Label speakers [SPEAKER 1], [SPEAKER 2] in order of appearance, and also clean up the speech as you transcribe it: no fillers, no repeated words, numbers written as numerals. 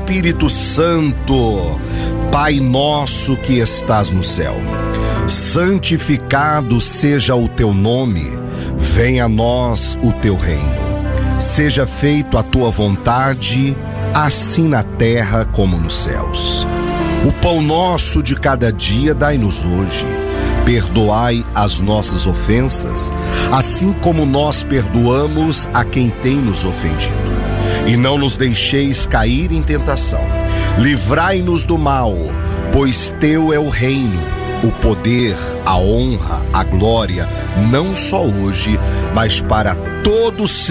[SPEAKER 1] Espírito Santo. Pai nosso que estás no céu, santificado seja o teu nome, venha a nós o teu reino. Seja feito a tua vontade, assim na terra como nos céus. O pão nosso de cada dia dai-nos hoje. Perdoai as nossas ofensas, assim como nós perdoamos a quem tem nos ofendido. E não nos deixeis cair em tentação. Livrai-nos do mal, pois teu é o reino, o poder, a honra, a glória, não só hoje, mas para todos